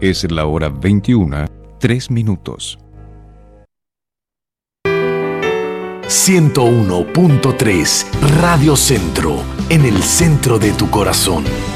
Es la hora 21, 3 minutos. 101.3 Radio Centro, en el centro de tu corazón.